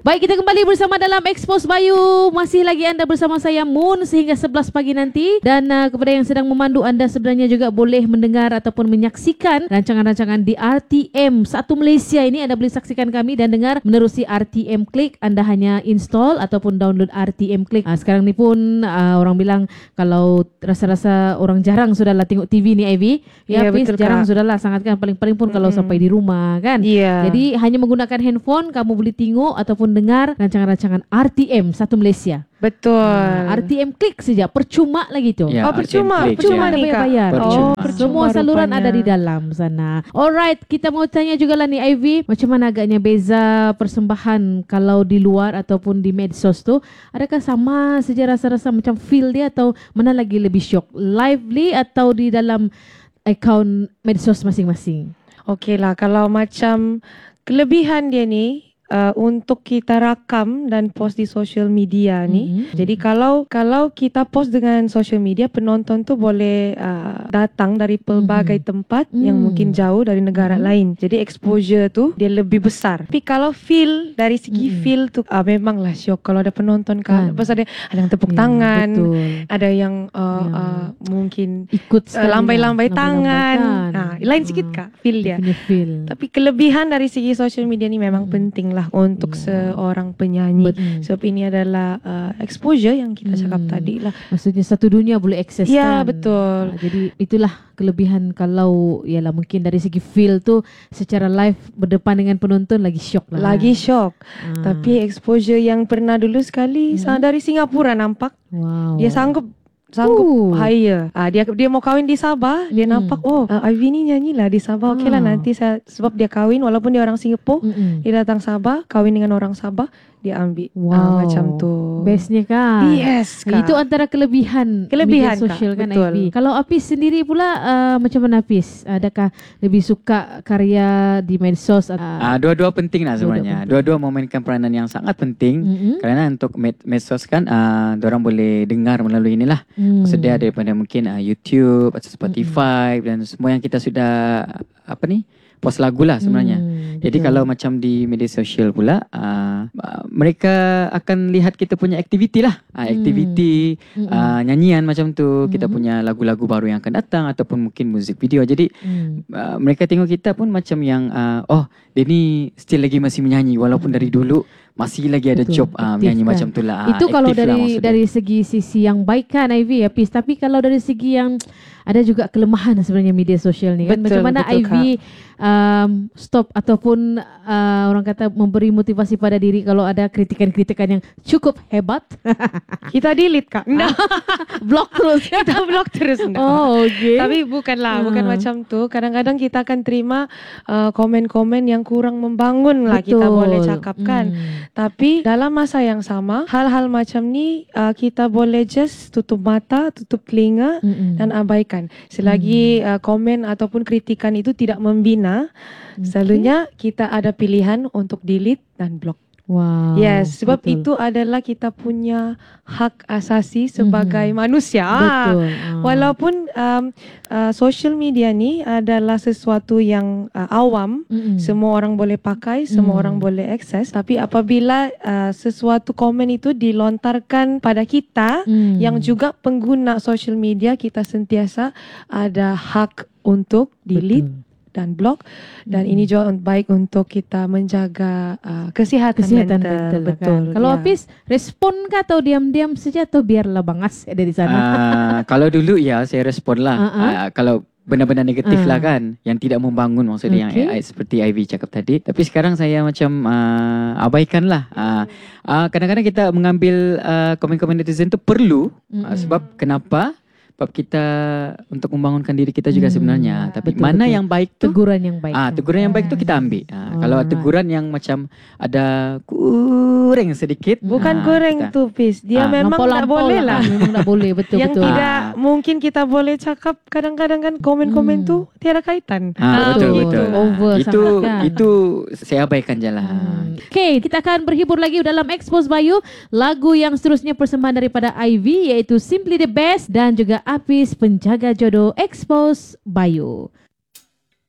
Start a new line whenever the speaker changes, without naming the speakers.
Baik, kita kembali bersama dalam Expose Bayu. Masih lagi anda bersama saya Moon sehingga 11 pagi nanti. Dan kepada yang sedang memandu, anda sebenarnya juga boleh mendengar ataupun menyaksikan rancangan-rancangan di RTM 1 Malaysia ini. Anda boleh saksikan kami dan dengar menerusi RTM Click. Anda hanya install ataupun download RTM Click. Sekarang ni pun orang bilang kalau rasa-rasa orang jarang sudahlah tengok TV ni, Ivy. Ya, betul, jarang sudahlah sangat kan. Paling-paling pun kalau sampai di rumah kan. Jadi hanya menggunakan handphone kamu boleh tengok ataupun dengar rancangan-rancangan RTM 1 Malaysia.
Betul.
RTM Klik saja, percuma lagi tu.
Ya, percuma
ni bayar. Semua saluran
rupanya
ada di dalam sana. Alright, kita mau tanya juga lah ni Ivy, macam mana agaknya beza persembahan kalau di luar ataupun di medsos tu? Adakah sama saja rasa-rasa macam feel dia atau mana lagi lebih shock? Lively atau di dalam akaun medsos masing-masing?
Okey lah, kalau macam kelebihan dia ni untuk kita rakam dan post di social media ni. Jadi kalau kita post dengan social media, penonton tu boleh datang dari pelbagai tempat yang mungkin jauh dari negara lain. Jadi exposure tu dia lebih besar. Tapi kalau feel, dari segi feel tu memanglah syok kalau ada penonton kan. Lepas ada yang tepuk tangan, ada yang mungkin
ikut
lambai-lambai tangan. Lain sikit kak feel dia. Tapi kelebihan dari segi social media ni memang penting lah untuk seorang penyanyi. Sebab ini adalah exposure yang kita cakap tadi lah.
Maksudnya satu dunia boleh akses
ya,
kan.
Betul.
Jadi itulah kelebihan kalau ialah mungkin dari segi feel tu secara live berdepan dengan penonton lagi syok lah.
Lagi syok. Tapi exposure yang pernah dulu sekali dari Singapura nampak. Dia sanggup hire. Dia mau kahwin di Sabah, dia nampak Ivy ni nyanyilah di Sabah. Okeylah nanti saya, sebab dia kahwin walaupun dia orang Singapura, dia datang Sabah, kahwin dengan orang Sabah, dia ambil. Macam tu.
Bestnya kan?
Yes kak.
Itu antara kelebihan media sosial kan Ivy. Kalau Apis sendiri pula macam mana Apis? Adakah lebih suka karya di medsos?
Dua-dua penting lah sebenarnya. Dua-dua memainkan peranan yang sangat penting. Kerana untuk medsos kan diorang boleh dengar melalui inilah. Maksudnya daripada mungkin YouTube atau Spotify dan semua yang kita sudah post lagu lah sebenarnya. Jadi kalau macam di media sosial pula mereka akan lihat kita punya aktiviti lah. Aktiviti nyanyian macam tu, kita punya lagu-lagu baru yang akan datang ataupun mungkin muzik video. Jadi mereka tengok kita pun macam yang dia ni still lagi masih menyanyi walaupun dari dulu masih lagi ada job menyanyi kan? Macam tu lah.
Itu kalau dari segi sisi yang baik kan Ivy, Apis. Tapi kalau dari segi yang ada juga kelemahan sebenarnya media sosial ni kan. Macam mana Ivy stop ataupun orang kata memberi motivasi pada diri kalau ada kritikan-kritikan yang cukup hebat?
Kita delete kak.
Block terus.
Kita block terus.
Okay.
Tapi bukan macam tu. Kadang-kadang kita akan terima komen-komen yang kurang membangun lah. Kita boleh cakapkan. Tapi dalam masa yang sama, hal-hal macam ni kita boleh just tutup mata, tutup telinga dan abaikan. Selagi komen ataupun kritikan itu tidak membina, selalunya kita ada pilihan untuk delete dan block. Yes, sebab itu adalah kita punya hak asasi sebagai manusia. Walaupun social media ni adalah sesuatu yang awam, semua orang boleh pakai, semua orang boleh akses. Tapi apabila sesuatu komen itu dilontarkan pada kita yang juga pengguna social media, kita sentiasa ada hak untuk delete dan blog, dan ini juga baik untuk kita menjaga kesihatan mental.
Betul. Kalau Apis respon kah atau diam-diam saja atau biarlah bangas ada di sana?
Kalau dulu ya saya respon lah. Kalau benar-benar negatif lah kan, yang tidak membangun, maksudnya yang seperti Ivy cakap tadi. Tapi sekarang saya macam abaikan lah. Kadang-kadang kita mengambil komen-komen netizen tu perlu sebab kenapa? Sebab kita untuk membangunkan diri kita juga sebenarnya. Tapi mana yang baik tu,
teguran yang baik.
Teguran yang baik tu kita ambil. Kalau teguran yang macam ada kurang sedikit,
bukan kurang tu Pis. Dia memang tak boleh lah.
Memang tak boleh, betul.
Yang tidak mungkin kita boleh cakap kadang-kadang kan komen-komen tu tiada kaitan.
Betul.
Over
itu saya abaikan je lah.
Okay, kita akan berhibur lagi dalam Expose Bayu. Lagu yang seterusnya persembahan daripada Ivy iaitu Simply the Best dan juga Apis Penjaga Jodoh Expose Bayu.